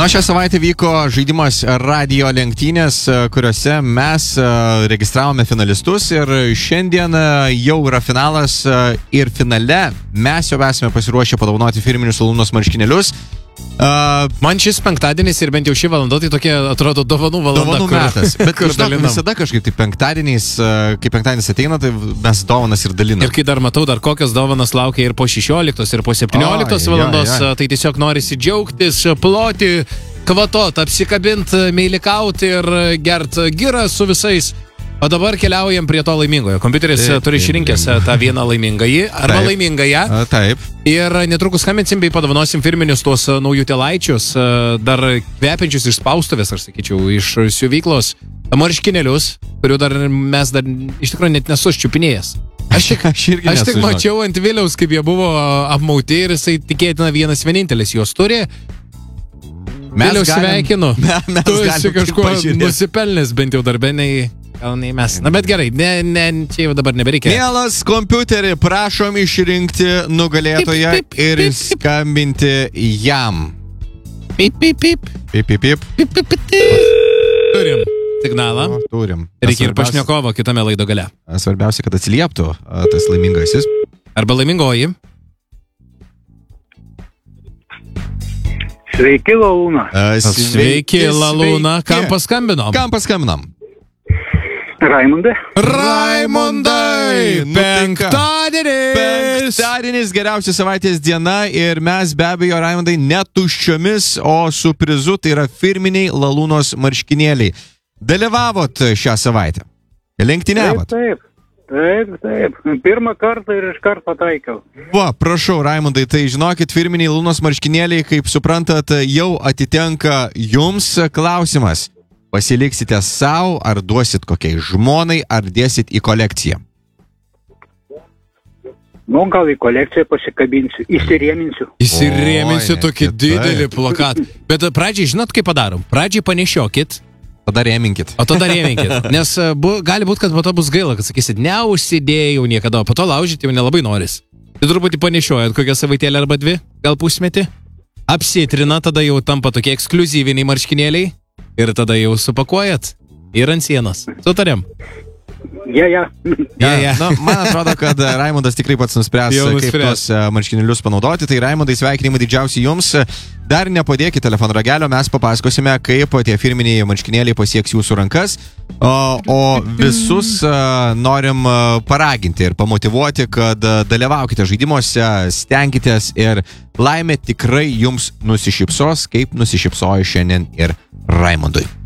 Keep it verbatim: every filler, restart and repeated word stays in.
Na, šią savaitę vyko žaidimas radio lenktynės, kuriuose mes registravome finalistus ir šiandien jau yra finalas ir finale mes jau esame pasiruošę padovanoti firminius Lalūnos marškinėlius. Uh, Man šis penktadienis ir bent jau šį valandą tai tokia atrodo dovanų valanda. Dovanų metas. Bet kur dalinam. Visada kažkaip tai penktadieniais, kai penktadienis ateina, tai mes dovanas ir dalinam. Ir kai dar matau, dar kokios dovanas laukia ir po šešioliktos, ir po septynioliktos valandos, ja, ja. Tai tiesiog norisi džiaugtis, ploti, kvatot, apsikabint, meilikauti ir gert girą su visais. O dabar keliaujam prie to laimingojo. Kompiuteris taip, turi išrinkęs tą vieną laimingąjį arba taip, laimingąją. Taip. Ir netrukus skambinsim bei padovanosim firminius tuos naujutėlaičius, dar kvepiančius iš spaustuvės, aš sakyčiau, iš siuvyklos marškinėlius, kurių dar mes dar iš tikrųjų net nesu ščiupinėjęs. Aš tik, aš aš tik mačiau ant Viliaus, kaip jie buvo apmauti ir jisai tikėtina vienas vienintelis juos turi. Viliaus sveikinu. Mes tu esi kažkuo nusipelnės bent jau darbeniai. Gal nei mes. Na bet gerai, ne, ne, čia jau dabar nebereikia. Mielas kompiuterį, prašom išrinkti nugalėtoją pip, pip, ir pip, pip. Skambinti jam. Pip, pip, pip. Pip, pip, pip. Pip, pip, pip. Turim signalą. O, turim. Reikia ir pašnekovo kitame laido gale. Svarbiausia, kad atsilieptų tas laimingasis. Arba laimingoji. Sveiki, Lalūna. Sveiki, sveiki Lalūna. Kam paskambinom? Kam paskambinom? Raimundai. Raimundai! Penktadienis! Penktadienis geriausia savaitės diena ir mes be abejo, Raimundai, netuščiomis, o su prizu, tai yra firminiai Lalūnos marškinėliai. Dalyvavot šią savaitę? Lenktyniavot? Taip, taip, taip, taip. Pirmą kartą ir iš karto pataikiau. Va, prašau, Raimundai, tai žinokit, firminiai Lalūnos marškinėliai, kaip suprantat, jau atitenka jums. Klausimas. Pasiliksite savo, ar duosit kokiai žmonai, ar dėsit į kolekciją? Nu, gal į kolekciją pasikabinsiu, įsirėminsiu. Įsirėminsiu tokį didelį plakatą. Bet pradžiai, žinot, kaip padarom? Pradžiai panešiokit. Tada rėminkit. O tada rėminkit. Nes bu, gali būti, kad po to bus gaila, kad sakysit, neužsidėjau niekada, o po to laužyti jau nelabai noris. Tai truputį panešiojat kokią savaitėlę arba dvi, gal pusmetį. Apsitrina, tada jau tampa tokie ekskliuzyviniai marškinėliai. Ir tada jau supakuojat ir ant sienos. Sutarėm? Ja, ja. ja, ja. Na, man atrodo, kad Raimundas tikrai pats nuspręs, kaip tos marškinėlius panaudoti. Tai Raimundai, sveikinimai didžiausi jums. Dar nepadėkit telefono ragelio, mes papasakosime, kaip tie firminiai marškinėliai pasieks jūsų rankas. O, o visus norim paraginti ir pamotivuoti, kad dalyvaukite žaidimuose, stenkitės ir laimė tikrai jums nusišypsos, kaip nusišypsojo šiandien ir Raimundui.